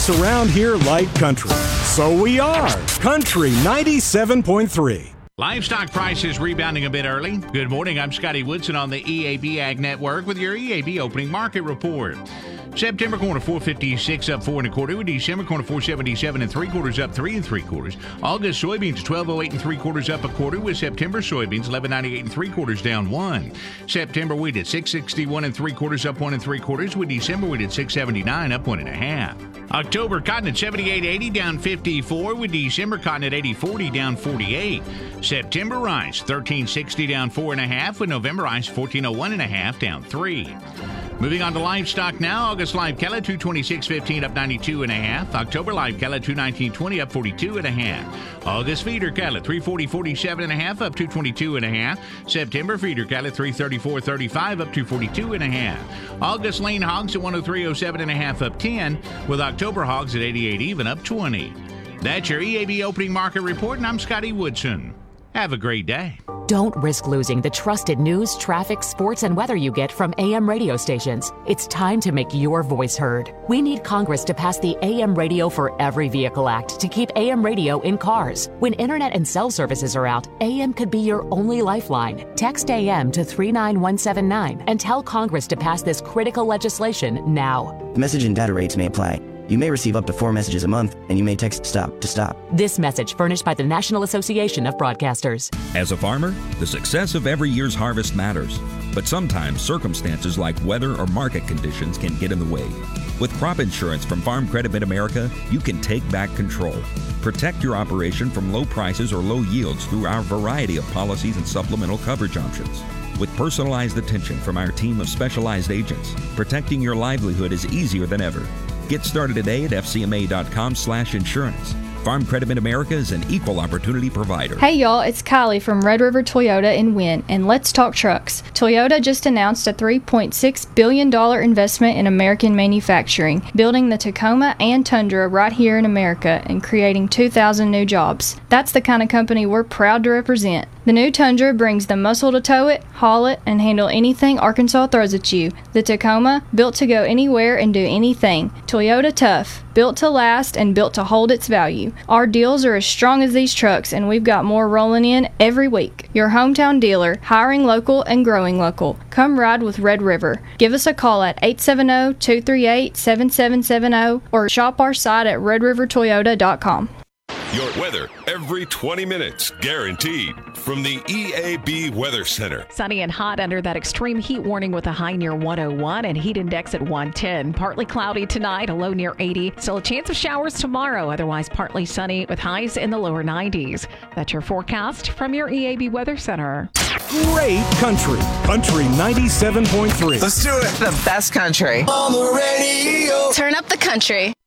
Folks around here like country. So we are Country 97.3. Livestock prices rebounding a bit early. Good morning, I'm Scotty Woodson on the EAB Ag Network with your EAB opening market report. September corn at $4.56 up 4 1/4. With December corn at $4.77 3/4 up 3 3/4. August soybeans $12.08 3/4 up 1/4. With September soybeans $11.98 3/4 down 1. September wheat at $6.61 3/4 up 1 3/4. With December wheat at $6.79 up 1 1/2. October cotton at $78.80 down 54. With December cotton at $80.40 down 48. September rice $13.60 down 4 1/2. With November rice $14.01 1/2 down 3. Moving on to livestock now. August live cattle $226.15 up 92 1/2. October live cattle $219.20 up 42 1/2. August feeder cattle $340.47 1/2 up 222 1/2. September feeder cattle $334.35 up 242 1/2. August lean hogs at $103.07 1/2 up 10. With October hogs at 88 even up 20. That's your EAB opening market report, and I'm Scotty Woodson. Have a great day. Don't risk losing the trusted news, traffic, sports, and weather you get from AM radio stations. It's time to make your voice heard. We need Congress to pass the AM Radio for Every Vehicle Act to keep AM radio in cars. When internet and cell services are out, AM could be your only lifeline. Text AM to 39179 and tell Congress to pass this critical legislation now. Message and data rates may apply. You may receive up to 4 messages a month, and you may text STOP to stop. This message furnished by the National Association of Broadcasters. As a farmer, the success of every year's harvest matters. But sometimes circumstances like weather or market conditions can get in the way. With crop insurance from Farm Credit Mid-America, you can take back control. Protect your operation from low prices or low yields through our variety of policies and supplemental coverage options. With personalized attention from our team of specialized agents, protecting your livelihood is easier than ever. Get started today at fcma.com/insurance. Farm Credit Mid-America is an equal opportunity provider. Hey y'all, it's Kylie from Red River Toyota in Wynn, and let's talk trucks. Toyota just announced a $3.6 billion investment in American manufacturing, building the Tacoma and Tundra right here in America and creating 2,000 new jobs. That's the kind of company we're proud to represent. The new Tundra brings the muscle to tow it, haul it, and handle anything Arkansas throws at you. The Tacoma, built to go anywhere and do anything. Toyota tough, built to last and built to hold its value. Our deals are as strong as these trucks, and we've got more rolling in every week. Your hometown dealer, hiring local and growing local. Come ride with Red River. Give us a call at 870-238-7770 or shop our site at redrivertoyota.com. Your weather every 20 minutes, guaranteed. From the EAB Weather Center. Sunny and hot under that extreme heat warning with a high near 101 and heat index at 110. Partly cloudy tonight, a low near 80. Still a chance of showers tomorrow, otherwise partly sunny with highs in the lower 90s. That's your forecast from your EAB Weather Center. Great country. Country 97.3. Let's do it. The best country. On the radio. Turn up the country.